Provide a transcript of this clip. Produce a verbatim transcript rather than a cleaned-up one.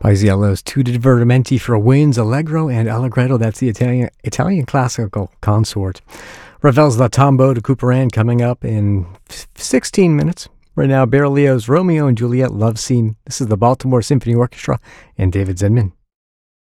Paisiello's Two Divertimenti for Winds, Allegro and Allegretto. That's the Italian Italian classical consort. Ravel's La Tombeau de Couperin coming up in sixteen minutes. Right now, Berlioz' Romeo and Juliet love scene. This is the Baltimore Symphony Orchestra and David Zinman.